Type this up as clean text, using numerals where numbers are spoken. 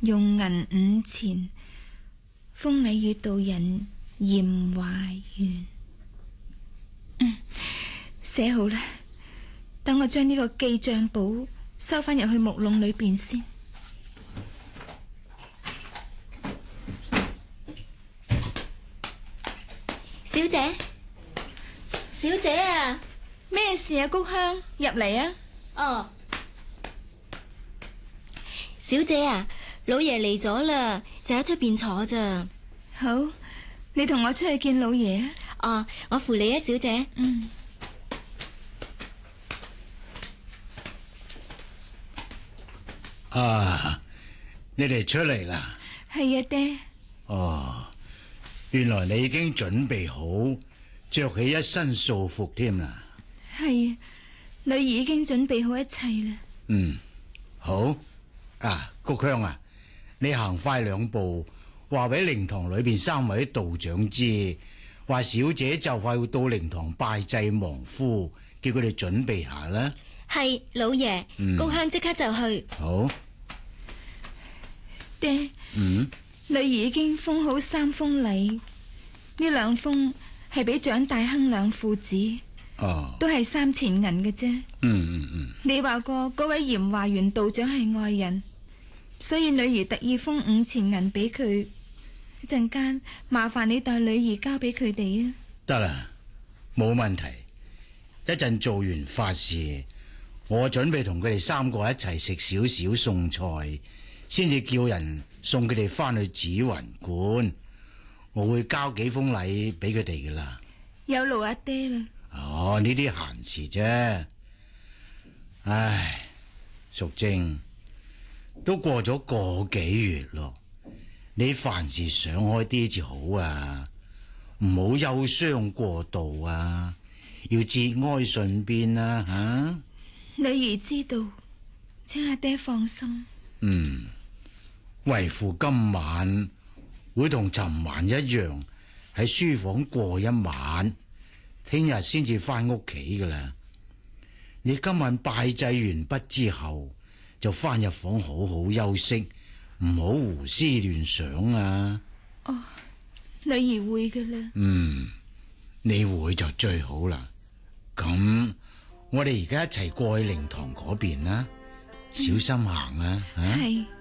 用銀5錢，封禮與道人嚴華元。寫好啦，等我將呢個記賬簿收翻入去木籠裏邊先。 小姐，小姐啊， 咩事啊？菊香，入嚟啊！ 哦，小姐啊，老爺嚟咗啦，就喺出邊坐咋。 好，你同我出去見老爺啊！ 哦，我扶你啊，小姐。 啊，你哋出嚟啦？ 係啊，爹。 哦，原來你已經準備好，着起一身素服添啦。 係啊，女兒已經準備好一切啦。 好。啊，菊香啊，你行快2步，話俾靈堂裏邊3位道長知，話小姐就快要到靈堂拜祭亡夫，叫佢哋準備下啦。 係，老爺，菊香即刻就去。 好。 爹，女兒已經封好3封禮，呢2封係俾蔣大亨兩父子，都係3錢銀嘅啫。你話過嗰位嚴華元道長係外人，所以女兒特意封5錢銀俾佢。一陣間麻煩你代女兒交俾佢哋啊。 得啦，冇問題。一陣做完法事，我準備同佢哋3個一齊食少少餸菜，先至叫人送佢哋翻去紫雲觀。我會交幾封禮俾佢哋噶啦。 有勞阿爹啦。 哦，呢啲閒事啫。唉，淑貞，都過咗個幾月咯，你凡事想開啲至好啊，唔好憂傷過度啊，要節哀順變啊吓。 女兒知道，請阿爹放心。 為父今晚會同尋晚一樣喺書房過一晚，聽日先至翻屋企噶啦。你今晚拜祭完畢之後，就翻入房好好休息，唔好胡思亂想啊。 哦，女兒會噶啦。 你會就最好啦。咁我哋而家一齊過去靈堂嗰邊啦，小心行啊。 係。